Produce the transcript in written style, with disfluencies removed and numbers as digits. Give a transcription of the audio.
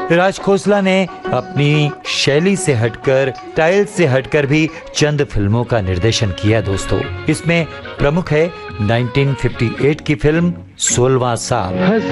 राज खोसला ने अपनी शैली से हटकर, स्टाइल से हटकर भी चंद फिल्मों का निर्देशन किया दोस्तों। इसमें प्रमुख है 1958 की फिल्म 16वां साल।